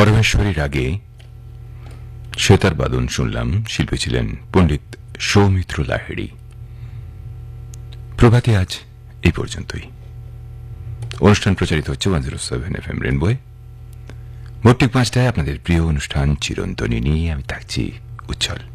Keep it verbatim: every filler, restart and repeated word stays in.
পরমেশ্বরীর আগে সেতার বাদন শুনলাম। শিল্পী ছিলেন পণ্ডিত সৌমিত্র লাহিড়ী। প্রভাতে আজ এই পর্যন্তই। অনুষ্ঠান প্রচারিত হচ্ছে one zero seven F M রেনবোয়। ভোর ঠিক পাঁচটায় আপনাদের প্রিয় অনুষ্ঠান চিরন্তনী নিয়ে আমি থাকছি উজ্জ্বল।